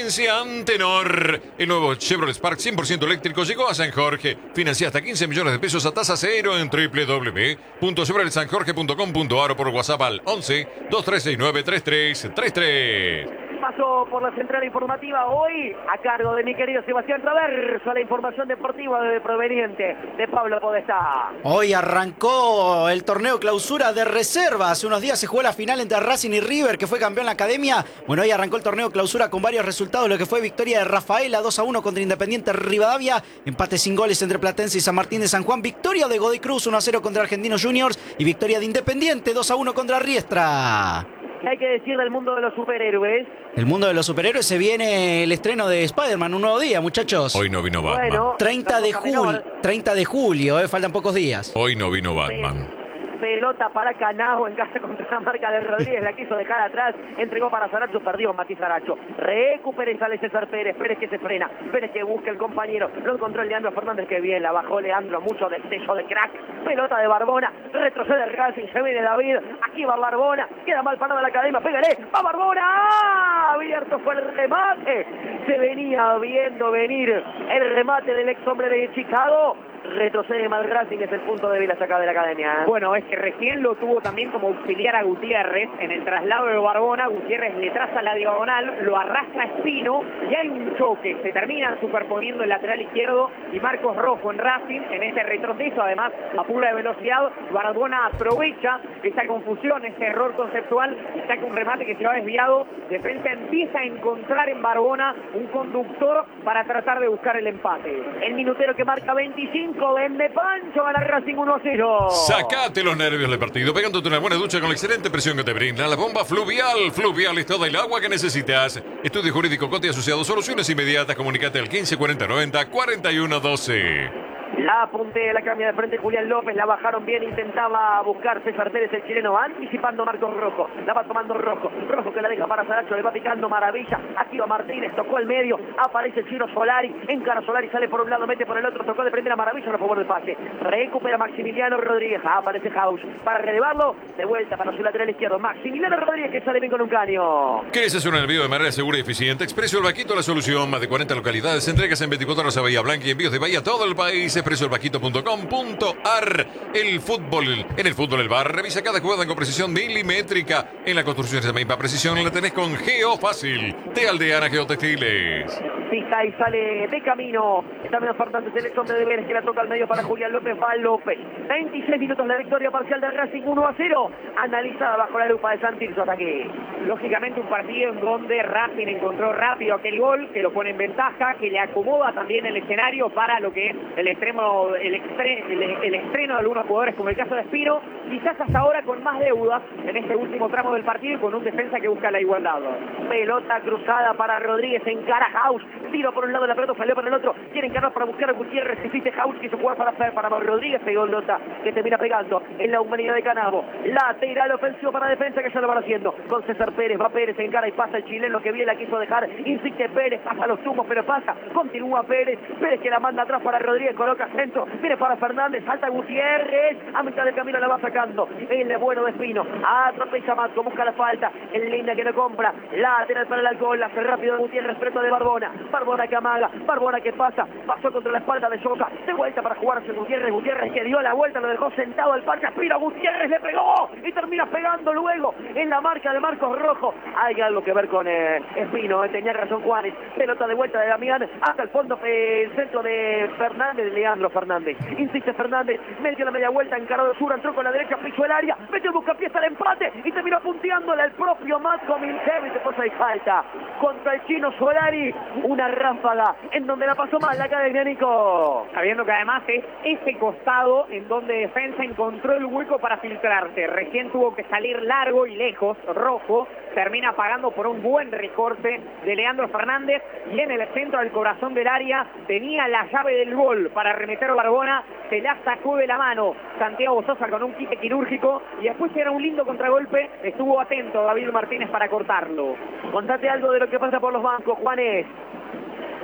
potencia Antenor. El nuevo Chevrolet Spark 100% eléctrico llegó a San Jorge. Financia hasta 15 millones de pesos a tasa cero en www.chevroletsanjorge.com.ar o por WhatsApp al 11 2369 3333. Pasó por la central informativa hoy a cargo de mi querido Sebastián Traverso, la información deportiva de proveniente de Pablo Podestá. Hoy arrancó el torneo clausura de reserva. Hace unos días se jugó la final entre Racing y River, que fue campeón la academia. Bueno, hoy arrancó el torneo clausura con varios resultados, lo que fue victoria de Rafaela 2-1 contra Independiente Rivadavia, empate sin goles entre Platense y San Martín de San Juan, victoria de Godoy Cruz 1-0 contra Argentinos Juniors y victoria de Independiente 2-1 contra Riestra. ¿Qué hay que decir del mundo de los superhéroes? El mundo de los superhéroes, se viene el estreno de Spider-Man, un nuevo día, muchachos. Hoy no vino Batman. Bueno, 30 de julio, faltan pocos días. Hoy no vino Batman. Pelota para Canao en casa contra la marca de Rodríguez, la quiso dejar atrás, entregó para Saracho, perdió Mati Saracho, recupera y sale César Pérez, Pérez que se frena, Pérez que busca el compañero, lo encontró el Leandro Fernández, que bien, la bajó Leandro, mucho destello de crack, pelota de Barbona, retrocede el Racing, se viene David, aquí va Barbona, queda mal parada la academia, pégale, va Barbona, ¡ah! Abierto fue el remate, se venía viendo venir el remate del ex hombre de Chicago. Retrocede mal Racing, es el punto débil a sacar de la academia. Bueno, es que recién lo tuvo también como auxiliar a Gutiérrez en el traslado de Barbona. Gutiérrez le traza la diagonal, lo arrastra Espino y hay un choque. Se termina superponiendo el lateral izquierdo y Marcos Rojo en Racing en ese retroceso. Además, a pura de velocidad, Barbona aprovecha esa confusión, ese error conceptual y saca un remate que se va desviado. Defensa empieza a encontrar en Barbona un conductor para tratar de buscar el empate. El minutero que marca 25. Vende Pancho, gana Racing 1-0. Sacate los nervios del partido pegándote una buena ducha con la excelente presión que te brinda la bomba Fluvial. Fluvial es todo el agua que necesitas. Estudio Jurídico Cote Asociado, soluciones inmediatas. Comunicate al 15 40 90 41 12. La puntea, la cambia de frente Julián López, la bajaron bien, intentaba buscar César Pérez, el chileno, anticipando Marcos Rojo, la va tomando Rojo que la deja para Saracho, le va picando Maravilla, aquí va Martínez, tocó el medio, aparece Chino Solari, encara Solari, sale por un lado, mete por el otro, tocó de primera Maravilla, a favor del pase, recupera Maximiliano Rodríguez, aparece Haus, para relevarlo, de vuelta para su lateral izquierdo, Maximiliano Rodríguez que sale bien con un caño. ¿Quieres hacer un envío de manera segura y eficiente? Expreso El Vaquito, la solución, más de 40 localidades, entregas en 24 horas a Bahía Blanca y envíos de Bahía a todo el país. expresoelvaquito.com.ar. El fútbol, en el fútbol el bar, revisa cada jugada con precisión milimétrica. En la construcción esa misma precisión la tenés con Geofácil, de Aldeana Geotextiles. Fija y sale de camino. También Fernández, el ex hombre de Vélez, que la toca al medio para Julián López. Va López. 26 minutos la victoria parcial de Racing 1-0. Analizada bajo la lupa de Santillo hasta aquí. Lógicamente un partido en donde Racing encontró rápido aquel gol, que lo pone en ventaja, que le acomoda también el escenario para lo que es el estreno de algunos jugadores, como el caso de Espino, quizás hasta ahora con más deudas en este último tramo del partido y con un defensa que busca la igualdad. Pelota cruzada para Rodríguez, encara Haus, tiro por un lado, la pelota salió por el otro, quiere encarar para buscar a Gutiérrez, existe Haus, quiso jugar para Rodríguez, pegó Lota, que termina pegando en la humanidad de Canabo, lateral ofensivo para defensa, que ya lo van haciendo, con César Pérez, va Pérez, encara y pasa el chileno, que bien la quiso dejar, insiste Pérez, pasa los tumos, pero pasa, continúa Pérez que la manda atrás para Rodríguez, coloca centro, viene para Fernández, salta Gutiérrez, a mitad del camino la va sacando, el bueno de Espino, atropella Matco, busca la falta, el linda que no compra, lateral para el alcohol, hace rápido Gutiérrez, preto de Barbona que amaga, Barbona que pasa, pasó contra la espalda de Sosa, de vuelta para jugarse Gutiérrez que dio la vuelta, lo dejó sentado al parque, Espino, Gutiérrez le pegó y termina pegando luego en la marca de Marcos Rojo. Hay algo que ver con Espino, tenía razón Juárez, pelota de vuelta de Damián hasta el fondo, el centro de Fernández, Leandro Fernández, insiste Fernández, metió la media vuelta, encaró de sur, entró con la derecha, pisó el área, metió el buscapiés al empate y terminó punteándole al propio Matko Milcevic, después hay falta contra el chino Solari, una ráfaga en donde la pasó mal la academia, Nico. Sabiendo que además es ese costado en donde defensa encontró el hueco para filtrarse, recién tuvo que salir largo y lejos, Rojo termina pagando por un buen recorte de Leandro Fernández y en el centro del corazón del área tenía la llave del gol para remeter Barbona, se la sacó de la mano Santiago Sosa con un quite quirúrgico y después era un lindo contragolpe, estuvo atento David Martínez para cortarlo. Contate algo de lo que pasa por los bancos, Juanes.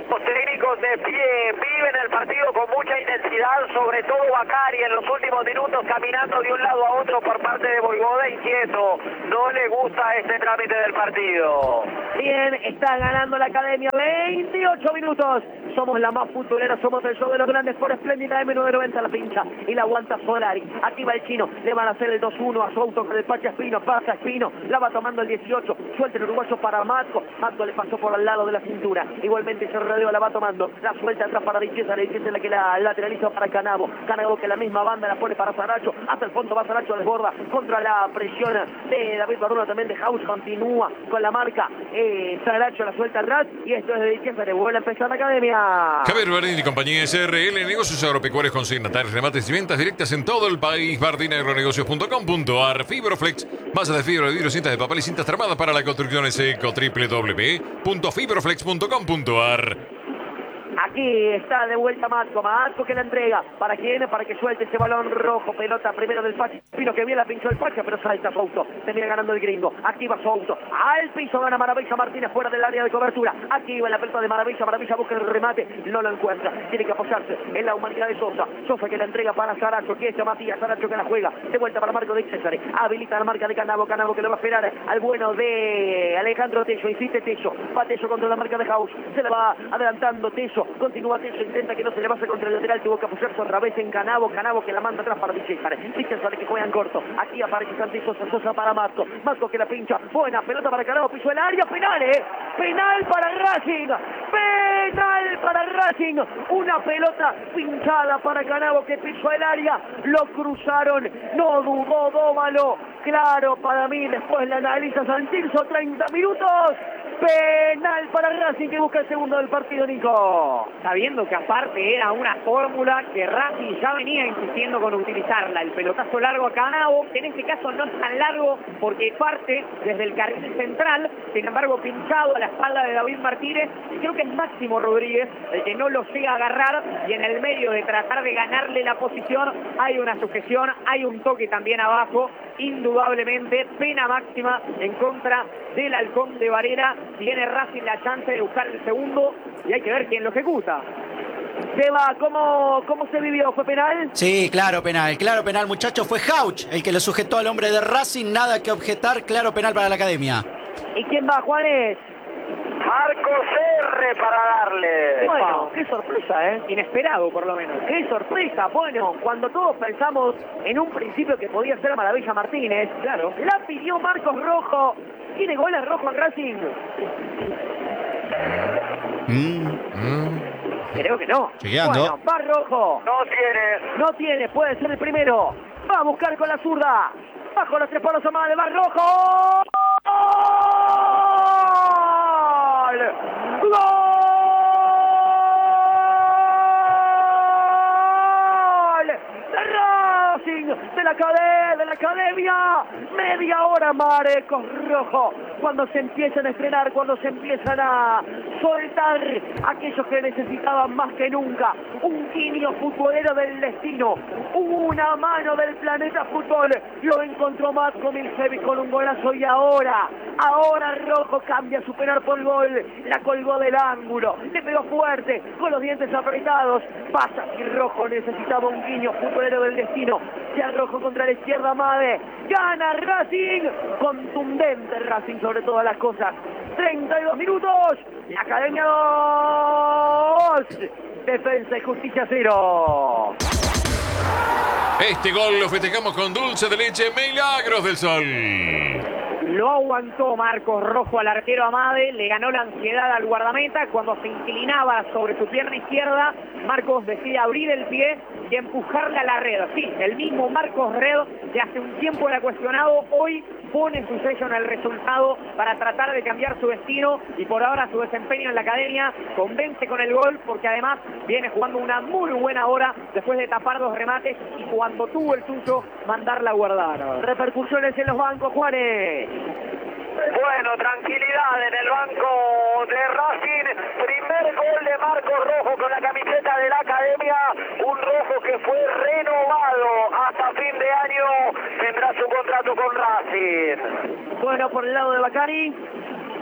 Los técnicos de pie viven el partido con mucha intensidad, sobre todo Bacari en los últimos minutos caminando de un lado a otro por parte de Voivoda, inquieto. No le gusta este trámite del partido. Bien, está ganando la Academia, 28 minutos. Somos la más futbolera, somos el show de los grandes por espléndida M990 la pincha y la aguanta Solari. Aquí va el chino, le van a hacer el 2-1 a su auto con el Pacha Espino, pasa Espino, la va tomando el 18, suelta el uruguayo para Matco, Matco le pasó por al lado de la cintura, igualmente ese rodeo la va tomando, la suelta atrás para Dichesa, le dice la que la lateraliza para Canavo, Canavo que la misma banda la pone para Saracho, hasta el fondo va Saracho, desborda contra la presión de David Barruno, también de House, continúa con la marca, Saracho la suelta atrás y esto es de Dichesa, le vuelve a empezar la Academia. Javier Bardini y compañía SRL, negocios agropecuarios consignatarios, remates y ventas directas en todo el país. bardinaagronegocios.com.ar. Fibroflex, masas de fibra de vidrio, cintas de papel y cintas tramadas para la construcción seco. www.fibroflex.com.ar. Aquí está de vuelta Matco, Matco que la entrega, ¿para quién? Para que suelte ese balón rojo, pelota primero del Pacha Espino que bien la pinchó el Pacha, pero salta Souto, termina ganando el gringo, aquí va Souto, al piso gana Maravilla Martínez fuera del área de cobertura, aquí va la pelota de Maravilla, Maravilla busca el remate, no lo encuentra, tiene que apoyarse en la humanidad de Sosa, Sosa que la entrega para Saracho, que es Matías, Saracho que la juega, de vuelta para Marco de César, habilita la marca de Canavo, Canavo que le va a esperar al bueno de Alejandro Tello, insiste Tello, va Tello contra la marca de House, se le va adelantando Tello, continúa Tello, intenta que no se le pase contra el lateral, tuvo que apoyarse otra vez en Canavo, Canavo que la manda atrás para César que juega en corto, aquí aparece Santi Sosa, Sosa para Marco, Marco que la pincha, buena pelota para Canavo, pisó el área, penal, penal para Racing, penal para Racing, una pelota pinchada para Canavo que pisó el área, lo cruzaron, no dudó Dóvalo, claro para mí, después la analiza Santilso, 30 minutos, penal para Racing que busca el segundo del partido, Nico. Sabiendo que aparte era una fórmula que Racing ya venía insistiendo con utilizarla, el pelotazo largo a Canavo, que en este caso no es tan largo porque parte desde el carril central, sin embargo pinchado a la espalda de David Martínez, y creo que es Máximo Rodríguez el que no lo llega a agarrar, y en el medio de tratar de ganarle la posición hay una sujeción, hay un toque también abajo, indudablemente pena máxima en contra del Halcón de Varela. Tiene Racing la chance de buscar el segundo y hay que ver quién lo ejecuta. Seba, ¿cómo se vivió? ¿Fue penal? Sí, claro penal, muchachos. Fue Hauch el que lo sujetó al hombre de Racing, nada que objetar, claro penal para la Academia. ¿Y quién va, Juanes? Marcos R para darle. Bueno, qué sorpresa, Inesperado por lo menos. Qué sorpresa. Bueno, cuando todos pensamos en un principio que podía ser Maravilla Martínez, claro, la pidió Marcos Rojo. ¿Tiene goles Rojo en Racing? Creo que no. Chequeando. Bueno, va Rojo. No tiene, puede ser el primero. Va a buscar con la zurda. Bajo los tres palos a Made, va Rojo. ¡Gol! ¡Gol! ¡De Racing! ¡De la Academia! Media hora Marcos Rojo. Cuando se empiezan a estrenar, cuando se empiezan a soltar aquellos que necesitaban más que nunca un quinio futbolero del destino, una mano del planeta fútbol, lo encontró Matko Milcevic con un golazo y ahora Rojo cambia su penal por gol, la colgó del ángulo, le pegó fuerte, con los dientes apretados, pasa y Rojo necesitaba un quinio futbolero del destino, ya Rojo contra la izquierda Made, gana Racing, contundente Racing sobre todas las cosas, 32 minutos, la Academia 2, Defensa y Justicia 0. Este gol lo festejamos con dulce de leche Milagros del Sol. Lo aguantó Marcos Rojo al arquero Amade, le ganó la ansiedad al guardameta cuando se inclinaba sobre su pierna izquierda. Marcos decide abrir el pie y empujarle a la red. Sí, el mismo Marcos Red, que hace un tiempo era cuestionado, hoy pone su sello en el resultado para tratar de cambiar su destino y por ahora su desempeño en la Academia convence con el gol porque además viene jugando una muy buena hora después de tapar 2 remates y cuando tuvo el suyo mandarla a guardar. Repercusiones en los bancos, Juanes. Bueno, tranquilidad en el banco de Racing. Primer gol de Marcos Rojo con la camiseta de la Academia. Un Rojo que fue renovado hasta fin de año. Tendrá su contrato con Racing. Bueno, por el lado de Bacari.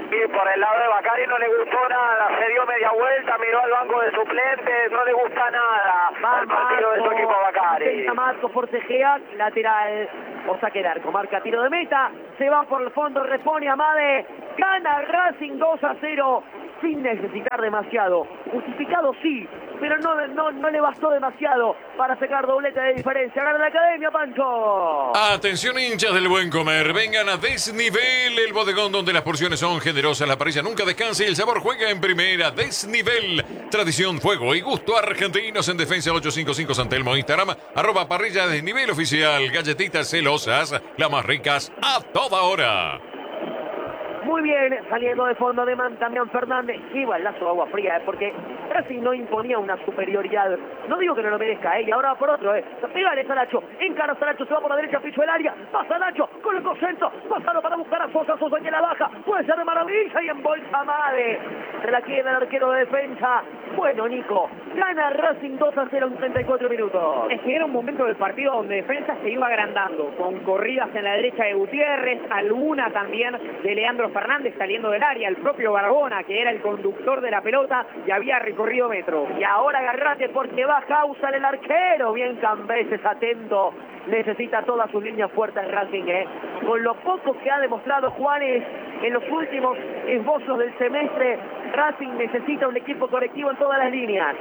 Y por el lado de Bacari no le gustó nada, se dio media vuelta, miró al banco de suplentes, no le gusta nada al partido de su equipo Bacari. Intenta Marco, forcejea, lateral, o saque el arco, marca tiro de meta, se va por el fondo, repone Amade, gana Racing 2-0, sin necesitar demasiado. Justificado sí, pero no le bastó demasiado para sacar doblete de diferencia. Gana la Academia, Pancho. Atención, hinchas del buen comer, vengan a Desnivel, el bodegón donde las porciones son generosas, la parrilla nunca descansa y el sabor juega en primera. Desnivel, tradición, fuego y gusto argentinos. En Defensa 855 San Telmo, Instagram, @parrilla Desnivel oficial. Galletitas celosas, las más ricas a toda hora. Muy bien, saliendo de fondo de Damián Fernández, lleva el lazo de agua fría, porque Racing no imponía una superioridad. No digo que no lo merezca, y ahora por otro, pégale a Nacho, encara a Nacho, se va por la derecha, piso el área, pasa Nacho, con el concentra, pasando para buscar a Sosa que la baja, puede ser de maravilla, y en bolsa Made, se la queda el arquero de defensa. Bueno, Nico, gana Racing 2-0 en 34 minutos. Es que era un momento del partido donde defensa se iba agrandando, con corridas en la derecha de Gutiérrez, alguna también de Leandro Fernández saliendo del área, el propio Barbona, que era el conductor de la pelota y había recorrido metros. Y ahora agarrate porque va Hauser, el arquero. Bien Cambeses, atento. Necesita todas sus líneas fuertes Racing, Con lo poco que ha demostrado Juanes en los últimos esbozos del semestre, Racing necesita un equipo colectivo en todas las líneas.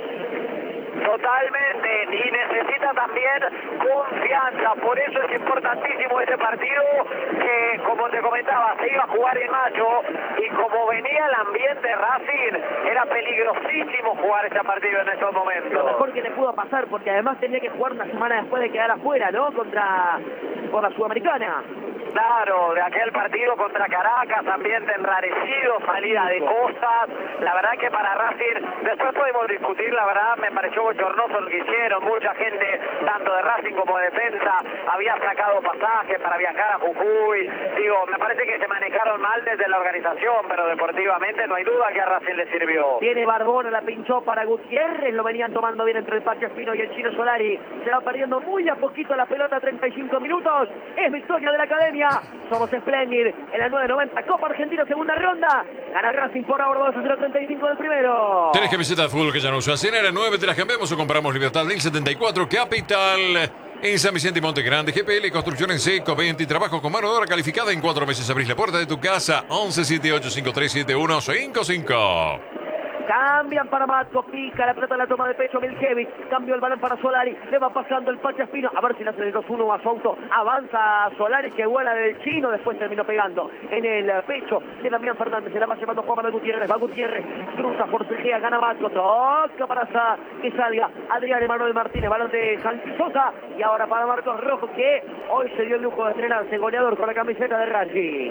Totalmente, y necesita también confianza, por eso es importantísimo este partido que, como te comentaba, se iba a jugar en mayo y como venía el ambiente Racing, era peligrosísimo jugar este partido en estos momentos. Lo mejor que le pudo pasar, porque además tenía que jugar una semana después de quedar afuera, ¿no? Por la Sudamericana. Claro, de aquel partido contra Caracas, ambiente enrarecido, salida de cosas. La verdad que para Racing, después podemos discutir, la verdad me pareció bochornoso lo que hicieron. Mucha gente, tanto de Racing como de defensa, había sacado pasajes para viajar a Jujuy. Digo, me parece que se manejaron mal desde la organización, pero deportivamente no hay duda que a Racing le sirvió. Tiene Barbona, la pinchó para Gutiérrez, lo venían tomando bien entre el Pacha Espino y el Chino Solari. Se va perdiendo muy a poquito la pelota, 35 minutos. Es victoria de la Academia. Somos Splendid en la 990 Copa Argentina, segunda ronda. Gana Racing por ahora 2-0-35 del primero. ¿Tenés camisetas de fútbol que ya no usas? En era 9 te las cambiamos o compramos Libertad 1074 Capital. En San Vicente y Monte Grande, GPL, construcción en seco, 20 y trabajo con mano de obra calificada. En 4 meses abrís la puerta de tu casa. 1178537155. Cambian para Matko, pica la pelota, la toma de pecho Milkevich, cambió el balón para Solari, le va pasando el Pacha Espino, a ver si le hace el 2-1 a su auto, avanza Solari que vuela del Chino, después terminó pegando en el pecho de Damián Fernández, se la va llevando Juan Manuel Gutiérrez, va Gutiérrez, cruza, forcejea, gana Matko, toca para que salga Adrián Emanuel Martínez, balón de Santi Sosa, y ahora para Marcos Rojo, que hoy se dio el lujo de estrenarse goleador con la camiseta de Racing.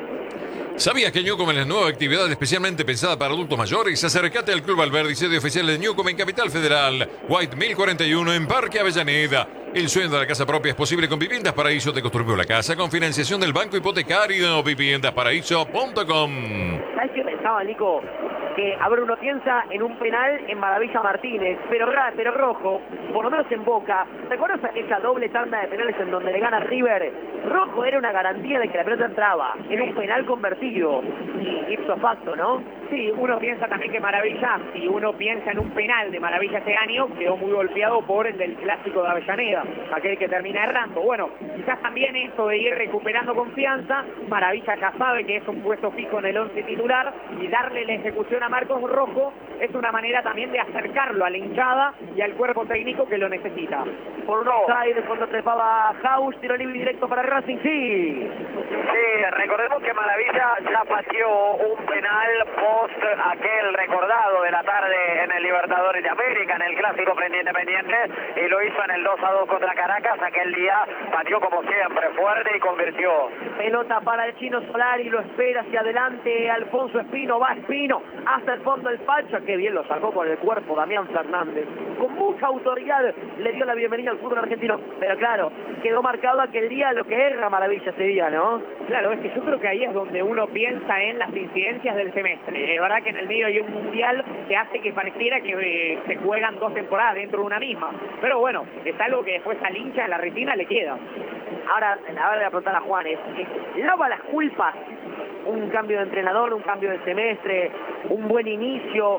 ¿Sabías que Newcom es la nueva actividad especialmente pensada para adultos mayores? Acércate al Club Alberdi, sede oficial de Newcom en Capital Federal, White 1041 en Parque Avellaneda. El sueño de la casa propia es posible con Viviendas Paraíso. Te construyó la casa con financiación del Banco Hipotecario. Viviendasparaíso.com. ¿Sabes qué pensaba, Nico? Que, a ver, uno piensa en un penal en Maravilla Martínez, pero Rojo, por lo menos en Boca, ¿te acuerdas aquella doble tanda de penales en donde le gana River? Rojo era una garantía de que la pelota entraba, en un penal convertido, y ipso facto, ¿no? Sí, uno piensa también que Maravilla, si uno piensa en un penal de Maravilla este año, quedó muy golpeado por el del clásico de Avellaneda, aquel que termina errando. Bueno, quizás también esto de ir recuperando confianza, Maravilla ya sabe que es un puesto fijo en el 11 titular, y darle la ejecución a Marcos Rojo es una manera también de acercarlo a la hinchada y al cuerpo técnico que lo necesita. Por un offside cuando trepaba Haus, tiro libre directo para Racing, sí. Sí, recordemos que Maravilla ya pateó un penal post aquel recordado de la tarde en el Libertadores de América, en el clásico frente a Independiente, y lo hizo en el 2-2 contra Caracas. Aquel día pateó como siempre, fuerte y convirtió. Pelota para el Chino Solari, lo espera hacia adelante Alfonso Espino, va Espino hasta el fondo del Pacha, que bien lo sacó con el cuerpo Damián Fernández. Con mucha autoridad le dio la bienvenida al fútbol argentino, pero claro, quedó marcado aquel día lo que era Maravilla ese día, ¿no? Claro, es que yo creo que ahí es donde uno piensa en las incidencias del semestre. Es verdad que en el medio hay un mundial que hace que pareciera que se juegan 2 temporadas dentro de una misma, pero bueno, es algo que después al hincha en la retina le queda. Ahora, la verdad de preguntar a Juanes, lava las culpas un cambio de entrenador, un cambio de semestre, un buen inicio.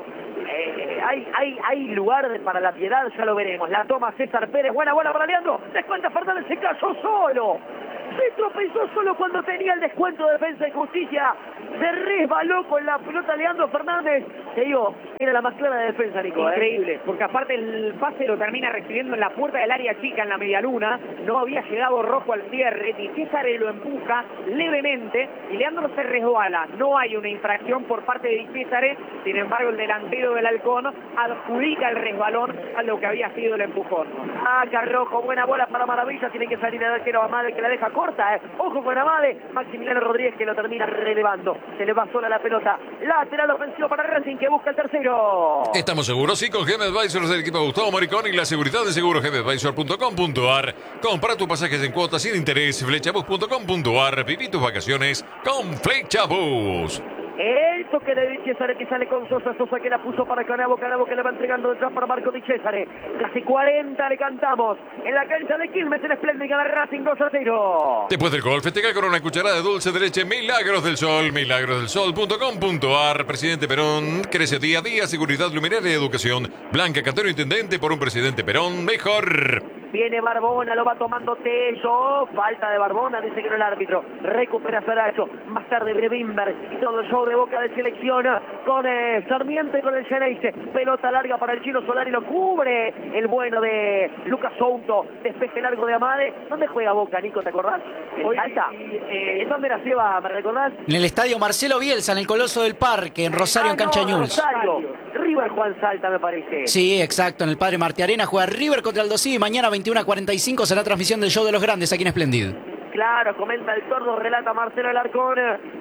Hay lugar para la piedad, ya lo veremos. La toma César Pérez, buena bola para Leandro. Descuenta Fernández, se cayó solo. Se tropezó solo cuando tenía el descuento de Defensa y Justicia. Se resbaló con la pelota Leandro Fernández. Te digo, era la más clara de defensa, Nico. Increíble, porque aparte el pase lo termina recibiendo en la puerta del área chica, en la medialuna. No había llegado Rojo al cierre. Di Césare lo empuja levemente y Leandro se resbala. No hay una infracción por parte de Di Césare. Sin embargo, el delantero del Halcón adjudica el resbalón a lo que había sido el empujón. Rojo, buena bola para Maravilla. Tiene que salir el arquero Amade, que la deja corta. Ojo con Amade. Maximiliano Rodríguez, que lo termina relevando. Se le va sola la pelota. Lateral ofensivo para Racing, que busca el tercero. Estamos seguros, sí, con GM Advisors del equipo de Gustavo Moricón y la seguridad de seguros gmadvisor.com.ar. Compra tus pasajes en cuotas sin interés. Flechabus.com.ar. Viví tus vacaciones con Flechabus. El toque de Di Césare que sale con Sosa, Sosa que la puso para Canavo, Canavo que le va entregando detrás para Marco Di Césare. Casi 40 le cantamos en la cancha de Quilmes, en Espléndida, gana Racing 2-0. Después del gol, festeja con una cucharada de dulce de leche Milagros del Sol, milagrosdelsol.com.ar. Presidente Perón, crece día a día, seguridad, luminaria y educación. Blanca Cantero, intendente, por un presidente Perón mejor. Viene Barbona, lo va tomando Tello. Falta de Barbona, dice que no el árbitro. Recupera Saracho. Más tarde Brevimber. Y todo el show de Boca de selección con Sarmiento y con el Geneise. Pelota larga para el Chino Solari. Lo cubre el bueno de Lucas Souto. Despeje largo de Amade. ¿Dónde juega Boca, Nico? ¿Te acordás? ¿En Salta? ¿En dónde la lleva? ¿Me recordás? En el estadio Marcelo Bielsa, en el Coloso del Parque, en Rosario, en Cancha Ñuls. Rosario. River Juan Salta, me parece. Sí, exacto, en el Padre Martí Arena juega River contra el Dosí y mañana 21:45 será transmisión del show de los grandes aquí en Splendid. Claro, comenta el Tordo, relata Marcelo Alarcón.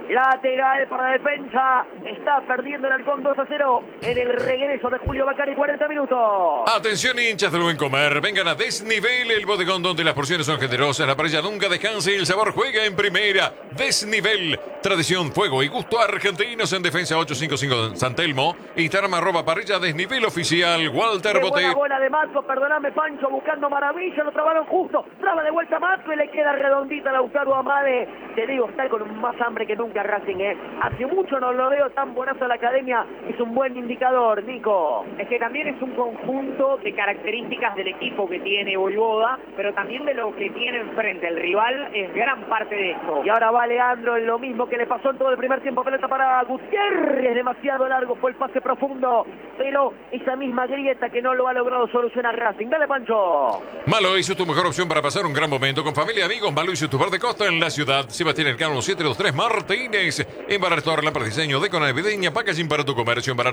Lateral para defensa. Está perdiendo el Halcón 2-0 en el regreso de Julio Bacari, 40 minutos. Atención, hinchas del buen comer. Vengan a Desnivel, el bodegón donde las porciones son generosas, la parrilla nunca descansa y el sabor juega en primera. Desnivel, tradición, fuego y gusto argentinos en Defensa 855 San Telmo. Instagram @parrilla desnivel oficial. Walter Qué buena Bote. bola de Matco, perdóname Pancho, buscando Maravilla, lo trabaron justo. Traba de vuelta Matco y le queda redondita la Lautaro Amade. Te digo, está con más hambre que nunca Racing, Hace mucho no lo veo tan buenazo a la academia. Es un buen indicador, Nico. Es que también es un conjunto de características del equipo que tiene Voivoda, pero también de lo que tiene enfrente. El rival es gran parte de esto. Y ahora va Leandro en lo mismo que le pasó en todo el primer tiempo. Pelota para Gutiérrez, demasiado largo fue el pase profundo, pero esa misma grieta que no lo ha logrado solucionar Racing. Dale, Pancho. Malois es tu mejor opción para pasar un gran momento con familia y amigos. Malois es tu bar de costa en la ciudad. Sebastián Elcano 723 Martínez. En Bar Store, lámpara diseño de navideña, packaging para tu comercio en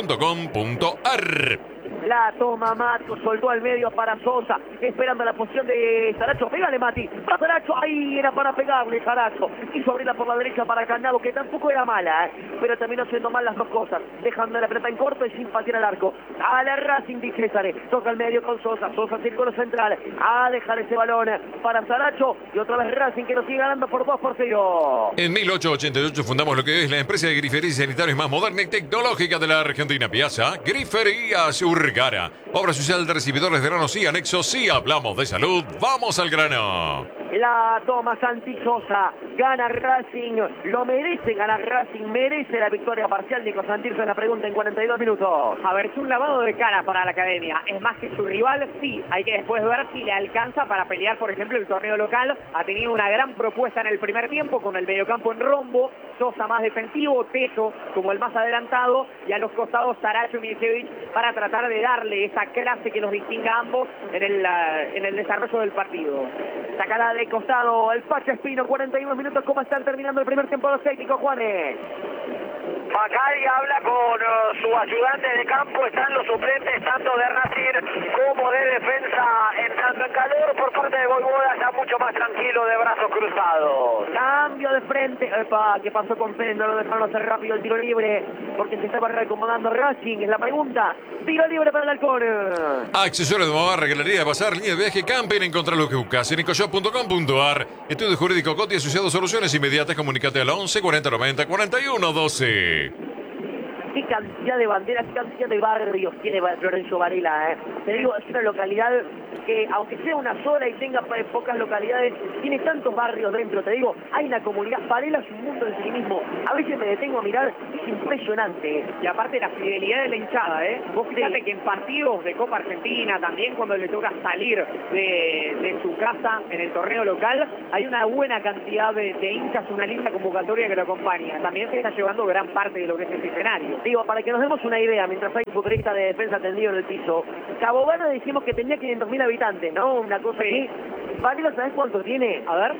barrestore.com.ar. La toma Matco, soltó al medio para Sosa, esperando la posición de Saracho. Pégale, Mati. Va Saracho, ahí era para pegarle Saracho. Quiso abrirla por la derecha para Canavo, que tampoco era mala, pero terminó siendo mal las dos cosas. Dejando la pelota en corto y sin patear al arco. A la Racing Di Césare. Toca al medio con Sosa. Sosa círculo central. A dejar ese balón para Saracho. Y otra vez Racing que nos sigue ganando por 2-0. En 1888 fundamos lo que es la empresa de griferías y sanitarios más moderna y tecnológica de la Argentina. Piazza Griferías Urgara. Obra social de recibidores de granos y anexos. Si hablamos de salud, vamos al grano. La toma Santi Sosa. Gana Racing. Lo merece ganar Racing. Merece la victoria parcial. Nico Santirso en la pregunta en 42 minutos. A ver, es un lavado de cara para la academia. Es más que su rival, sí. Hay que después ver si le alcanza para pelear, por ejemplo, el torneo local. Ha tenido una gran propuesta en el primer tiempo con el mediocampo en rombo. Sosa más defensivo, Teso como el más adelantado y a los costados Saracho y Milicevic para tratar de darle esa clase que los distinga a ambos en el desarrollo del partido. Sacará de costado el Pacha Espino, 41 minutos. ¿Cómo están terminando el primer tiempo los técnicos, Juanes? Bacari habla con su ayudante de campo. Están los suplentes tanto de Racing como de defensa entrando en calor. Por parte de Voivoda está mucho más tranquilo, de brazos cruzados. Cambio de frente. Epa, ¿qué pasó con Pérez? No lo dejaron hacer rápido el tiro libre porque se estaba reacomodando Racing. Es la pregunta. Tiro libre para el Halcón. Accesorios de moda, regalaría de pasar, línea de viaje, camping. Encontrar lo que buscas en ecoshop.com.ar. Estudio Jurídico Coti Asociados, soluciones inmediatas. Comunícate al 11 40 90 41 12. Y qué cantidad de banderas, qué cantidad de barrios tiene Florencio Varela, ¿eh? Te digo, es una localidad que, aunque sea una sola y tenga pocas localidades, tiene tantos barrios dentro. Te digo, hay una comunidad. Varela es un mundo en sí mismo. A veces me detengo a mirar, es impresionante. Y aparte la fidelidad de la hinchada, ¿eh? Vos fíjate que en partidos de Copa Argentina, también cuando le toca salir de su casa en el torneo local, hay una buena cantidad de hinchas, una linda convocatoria que lo acompaña. También se está llevando gran parte de lo que es el escenario. Digo, para que nos demos una idea, mientras hay un futbolista de defensa tendido en el piso, Cabo Verde dijimos que tenía 500.000 habitantes, ¿no? Una cosa así. Varela, ¿sabés cuánto tiene? A ver,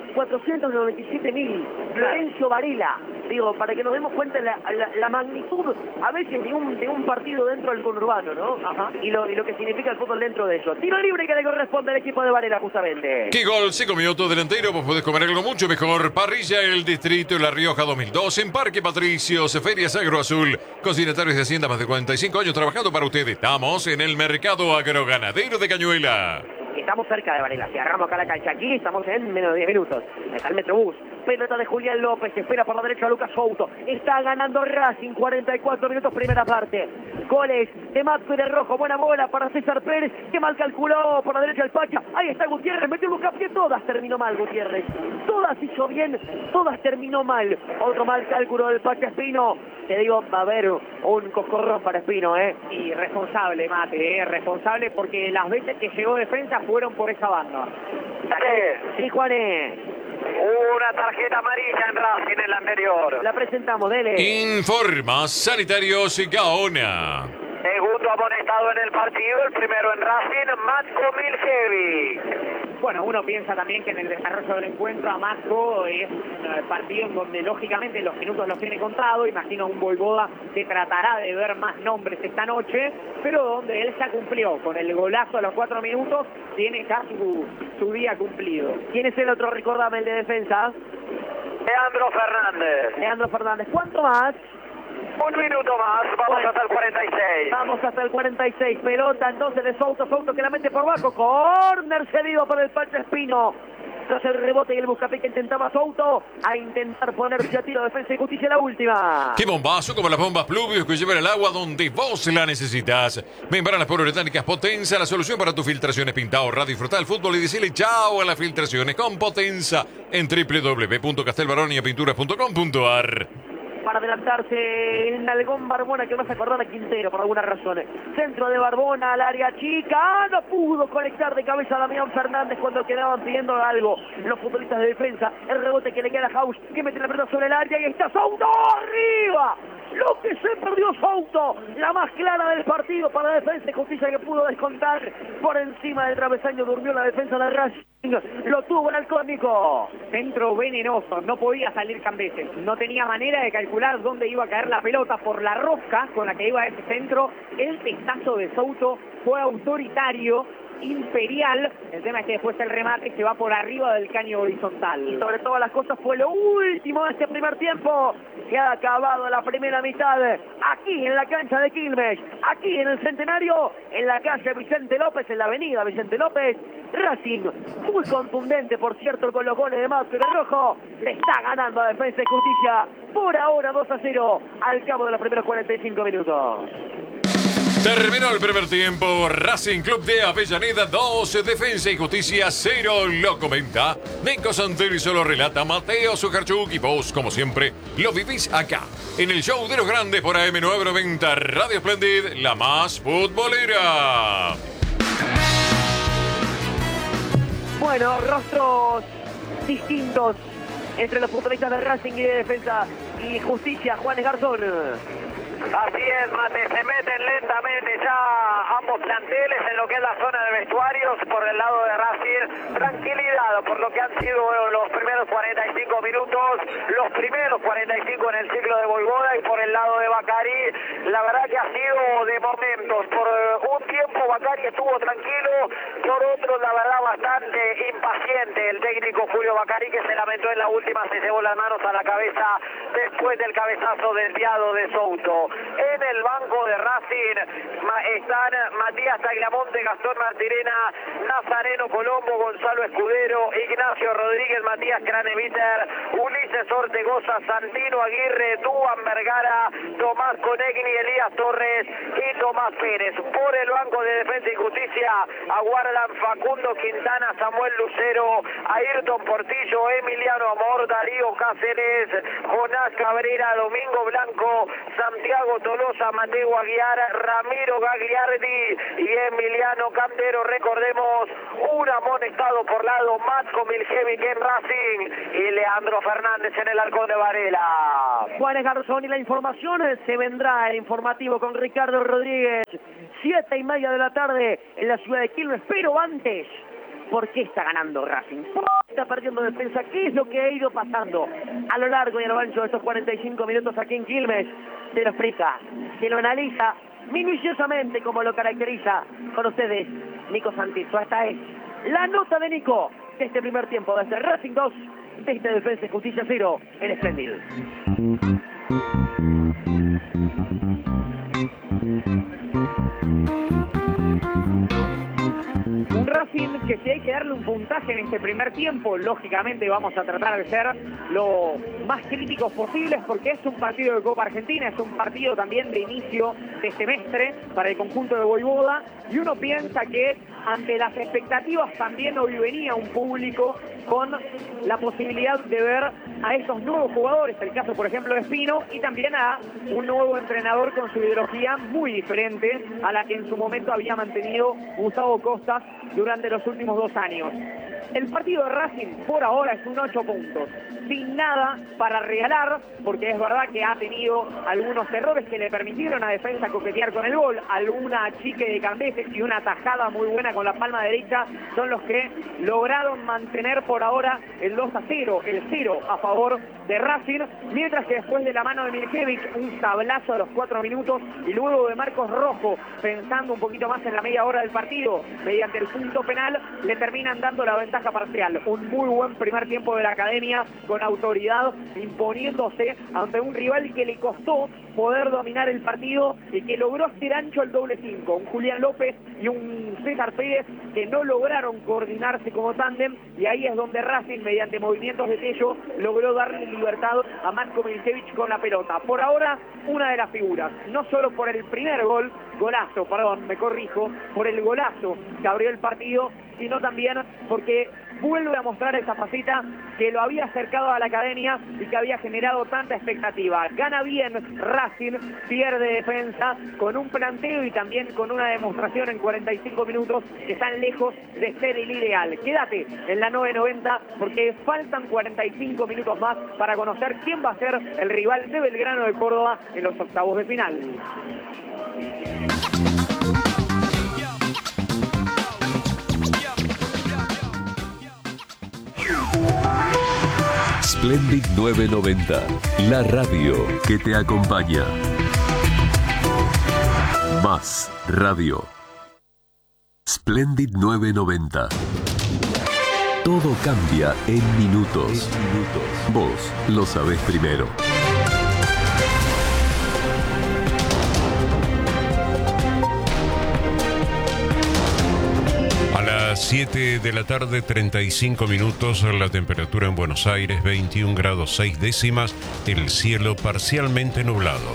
497.000. Florencio Varela. Digo, para que nos demos cuenta la magnitud, a veces, de un partido dentro del conurbano, ¿no? Ajá. Y lo que significa el fútbol dentro de eso. Tiro libre que le corresponde al equipo de Varela, justamente. ¿Qué gol se comió tu delantero? Vos podés comer algo mucho mejor. Parrilla El Distrito, La Rioja 2002, en Parque Patricios, Ferias Agro Azul. Cocinatarios de Hacienda, más de 45 años trabajando para ustedes. Estamos en el mercado agroganadero de Cañuela. Estamos cerca de Varela, si agarramos acá la cancha aquí, estamos en menos de 10 minutos. Está el Metrobús, pelota de Julián López, espera por la derecha a Lucas Souto. Está ganando Racing, 44 minutos, primera parte. Goles de Matco y de Rojo, buena bola para César Pérez, que mal calculó por la derecha el Pacha. Ahí está Gutiérrez, metió Buscapié, todas terminó mal Gutiérrez. Todas hizo bien, todas terminó mal. Otro mal cálculo del Pacha Espino. Te digo, va a haber un coscorrón para Espino, ¿eh? Y responsable, Mate, responsable porque las veces que llegó defensa fueron por esa banda. Sí, Juanes. Una tarjeta amarilla en Racing en la anterior. La presentamos, dele. Informa Sanitarios Gaona. Segundo amonestado en el partido, el primero en Racing, Matko Miljevic. Bueno, uno piensa también que en el desarrollo del encuentro Amasco es un partido en donde lógicamente los minutos los tiene contados. Imagino un Voivoda que tratará de ver más nombres esta noche, pero donde él ya cumplió con el golazo a los 4 minutos, tiene ya su día cumplido. ¿Quién es el otro? Recordame, el de defensa. Leandro Fernández. Leandro Fernández. ¿Cuánto más? Un minuto más, vamos hasta el 46. Vamos hasta el 46, pelota entonces de Souto que la mete por bajo, córner cedido por el Pacha Espino. Tras el rebote y el buscapié que intentaba Souto, a intentar ponerse a tiro de Defensa y Justicia la última. ¡Qué bombazo! Como las bombas Pluvius que llevan el agua donde vos la necesitas. Membranas poliuretánicas Potenza, la solución para tus filtraciones. Pinta, ahorra, disfruta del fútbol y decirle chao a las filtraciones con Potenza en www.castelbaroniapinturas.com.ar. Para adelantarse en Algón Barbona, que no se acordó de Quintero por alguna razón. Centro de Barbona al área chica. No pudo conectar de cabeza a Damián Fernández cuando quedaban pidiendo algo los futbolistas de defensa. El rebote que le queda a Haus, que mete la pelota sobre el área y está Souto arriba. Lo que se perdió Souto, la más clara del partido para Defensa y Justicia, que pudo descontar por encima del travesaño. Durmió la defensa de Racing, lo tuvo en el cónico. Centro venenoso, no podía salir Cambeses, no tenía manera de calcular dónde iba a caer la pelota por la rosca con la que iba a ese centro. El testazo de Souto fue autoritario, imperial. El tema es que después el remate se va por arriba del caño horizontal. Y sobre todas las cosas fue lo último de este primer tiempo. Se ha acabado la primera mitad aquí en la cancha de Quilmes, aquí en el Centenario, en la calle Vicente López, en la avenida Vicente López. Racing, muy contundente por cierto con los goles de Matko y de Rojo, le está ganando a Defensa y Justicia por ahora 2-0 al cabo de los primeros 45 minutos. Terminó el primer tiempo. Racing Club de Avellaneda 2, Defensa y Justicia 0. Lo comenta Nico Santeri, solo relata Mateo Sujarchuk. Y vos, como siempre, lo vivís acá, en el show de los grandes por AM990 Radio Splendid, la más futbolera. Bueno, rostros distintos entre los futbolistas de Racing y de Defensa y Justicia. Juanes Garzón. Así es, Mate, se meten lentamente ya ambos planteles en lo que es la zona de vestuarios por el lado de Racing. Tranquilidad por lo que han sido los primeros 45 minutos, los primeros 45 en el ciclo de Voivoda, y por el lado de Bacari, la verdad que ha sido de momentos por un tiempo tiempo Bacari estuvo tranquilo, por otro la verdad bastante impaciente el técnico Julio Bacari, que se lamentó en la última, se llevó las manos a la cabeza después del cabezazo desviado de Souto. En el banco de Racing están Matías Tagliamonte, Gastón Martirena, Nazareno Colombo, Gonzalo Escudero, Ignacio Rodríguez, Matías Craneviter, Ulises Ortegoza, Santino Aguirre, Duan Vergara, Tomás Conegni, Elías Torres y Tomás Pérez. Por el banco de Defensa y Justicia aguardan Facundo Quintana, Samuel Lucero, Ayrton Portillo, Emiliano Amor, Darío Cáceres, Jonás Cabrera, Domingo Blanco, Santiago Tolosa, Mateo Aguiar, Ramiro Gagliardi y Emiliano Cantero. Recordemos, un amonestado por lado, Matko Miljevic en Racing y Leandro Fernández en el Halcón de Varela. Juárez Garzón, y la información se vendrá el informativo con Ricardo Rodríguez. 7:30 de la tarde en la ciudad de Quilmes, pero antes, ¿por qué está ganando Racing? ¿Por qué está perdiendo defensa? ¿Qué es lo que ha ido pasando a lo largo y a lo ancho de estos 45 minutos aquí en Quilmes? Se lo explica, se lo analiza minuciosamente, como lo caracteriza con ustedes Nico Santizo. Esta es la nota de Nico de este primer tiempo, desde Racing 2, desde Defensa y Justicia 0 en Espléndido. Un Racing que si hay que darle un puntaje en este primer tiempo, lógicamente vamos a tratar de ser lo más críticos posibles, porque es un partido de Copa Argentina, es un partido también de inicio de semestre para el conjunto de Voivoda, y uno piensa que ante las expectativas también hoy venía un público con la posibilidad de ver a estos nuevos jugadores, el caso por ejemplo de Espino, y también a un nuevo entrenador con su ideología muy diferente a la que en su momento había mantenido Gustavo Costas durante los últimos 2 años. El partido de Racing por ahora es un 8 puntos, sin nada para regalar, porque es verdad que ha tenido algunos errores que le permitieron a Defensa coquetear con el gol, alguna chique de Cambeses y una tajada muy buena con la palma derecha son los que lograron mantener por ahora el 2-0, el 0 a favor de Racing, mientras que después de la mano de Miljevic, un sablazo a los 4 minutos y luego de Marcos Rojo, pensando un poquito más en la media hora del partido, mediante el punto penal, le terminan dando la ventaja parcial. Un muy buen primer tiempo de la Academia, con autoridad, imponiéndose ante un rival que le costó poder dominar el partido y que logró hacer ancho el doble 5. Un Julián López y un César Pérez que no lograron coordinarse como tándem, y ahí es donde Racing, mediante movimientos de Tello, logró darle libertad a Matko Miljevic con la pelota. Por ahora, una de las figuras, no solo por el primer golazo, por el golazo que abrió el partido, sino también porque vuelve a mostrar esa faceta que lo había acercado a la Academia y que había generado tanta expectativa. Gana bien Racing, pierde Defensa, con un planteo y también con una demostración en 45 minutos que están lejos de ser el ideal. Quédate en la 990 porque faltan 45 minutos más para conocer quién va a ser el rival de Belgrano de Córdoba en los octavos de final. Splendid 990, la radio que te acompaña. Más radio. Splendid 990. Todo cambia en minutos. Vos lo sabés primero. A las 7 de la tarde, 35 minutos, la temperatura en Buenos Aires, 21 grados 6 décimas, el cielo parcialmente nublado.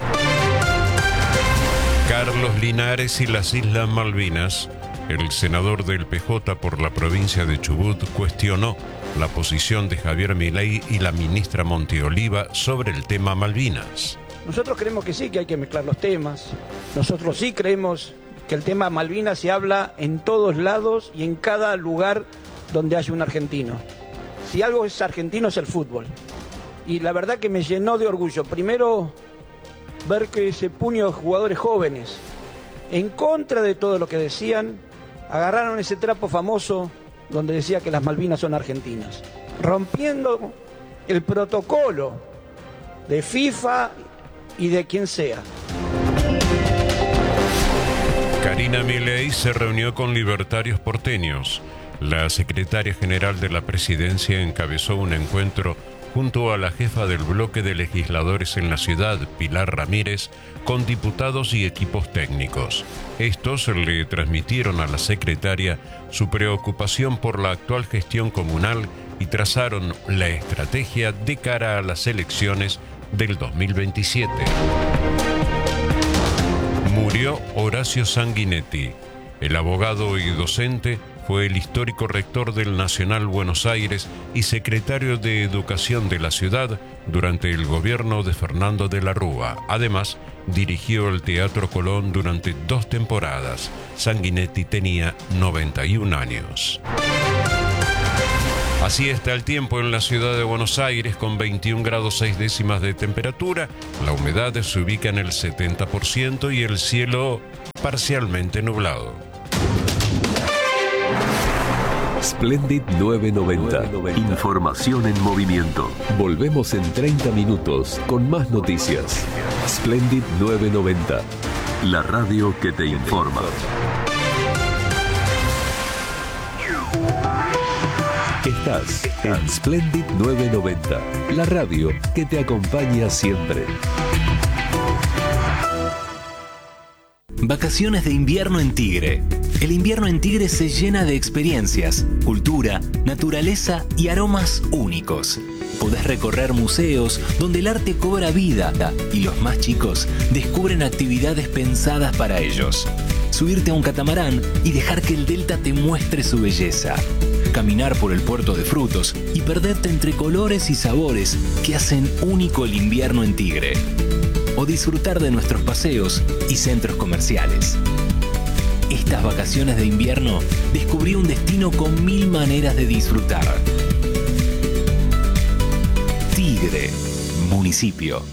Carlos Linares y las Islas Malvinas. El senador del PJ por la provincia de Chubut cuestionó la posición de Javier Milei y la ministra Monteoliva sobre el tema Malvinas. Nosotros creemos que sí, que hay que mezclar los temas. Nosotros sí creemos que el tema Malvinas se habla en todos lados y en cada lugar donde haya un argentino. Si algo es argentino es el fútbol. Y la verdad que me llenó de orgullo. Primero, ver que ese puño de jugadores jóvenes, en contra de todo lo que decían, agarraron ese trapo famoso donde decía que las Malvinas son argentinas, rompiendo el protocolo de FIFA y de quien sea. Karina Janina Milei se reunió con libertarios porteños. La secretaria general de la presidencia encabezó un encuentro junto a la jefa del bloque de legisladores en la ciudad, Pilar Ramírez, con diputados y equipos técnicos. Estos le transmitieron a la secretaria su preocupación por la actual gestión comunal y trazaron la estrategia de cara a las elecciones del 2027. Murió Horacio Sanguinetti. El abogado y docente fue el histórico rector del Nacional Buenos Aires y secretario de Educación de la ciudad durante el gobierno de Fernando de la Rúa. Además, dirigió el Teatro Colón durante 2 temporadas. Sanguinetti tenía 91 años. Así está el tiempo en la ciudad de Buenos Aires, con 21 grados 6 décimas de temperatura. La humedad se ubica en el 70% y el cielo parcialmente nublado. Splendid 990. Información en movimiento. Volvemos en 30 minutos con más noticias. Splendid 990. La radio que te informa. Estás en Splendid 990. La radio que te acompaña siempre. Vacaciones de invierno en Tigre. El invierno en Tigre se llena de experiencias, cultura, naturaleza y aromas únicos. Podés recorrer museos donde el arte cobra vida y los más chicos descubren actividades pensadas para ellos. Subirte a un catamarán y dejar que el delta te muestre su belleza. Caminar por el puerto de frutos y perderte entre colores y sabores que hacen único el invierno en Tigre. O disfrutar de nuestros paseos y centros comerciales. Estas vacaciones de invierno descubrí un destino con 1000 maneras de disfrutar. Tigre, municipio.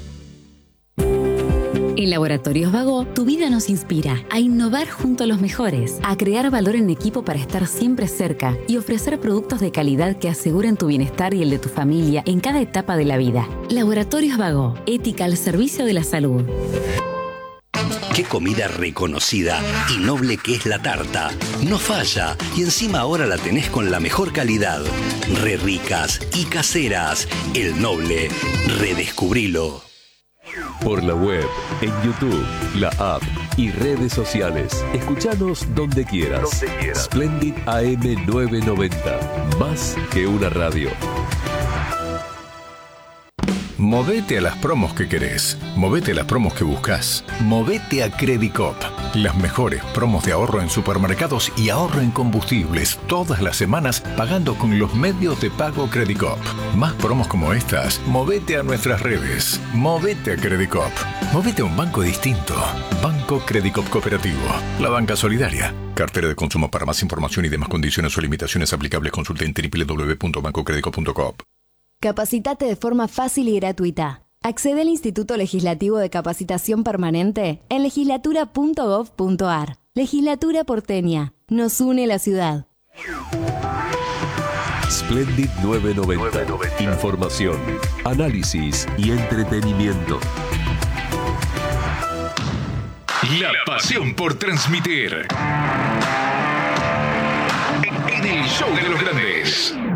En Laboratorios Vago, tu vida nos inspira a innovar junto a los mejores, a crear valor en equipo para estar siempre cerca y ofrecer productos de calidad que aseguren tu bienestar y el de tu familia en cada etapa de la vida. Laboratorios Vago, ética al servicio de la salud. Qué comida reconocida y noble que es la tarta. No falla y encima ahora la tenés con la mejor calidad. Re ricas y caseras. El Noble. Redescubrilo. Por la web, en YouTube, la app y redes sociales. Escuchanos donde quieras. Splendid AM 990. Más que una radio. Movete a las promos que querés. Movete a las promos que buscas. Movete a Credicop. Las mejores promos de ahorro en supermercados y ahorro en combustibles todas las semanas pagando con los medios de pago Credicop. Más promos como estas. Movete a nuestras redes. Movete a Credicop. Movete a un banco distinto. Banco Credicop Cooperativo. La banca solidaria. Cartera de consumo. Para más información y demás condiciones o limitaciones aplicables, consulte en www.bancocredico.coop. Capacitate de forma fácil y gratuita. Accede al Instituto Legislativo de Capacitación Permanente en legislatura.gov.ar. Legislatura porteña. Nos une la ciudad. Splendid 990. Información, análisis y entretenimiento. La pasión por transmitir. En el show de los grandes.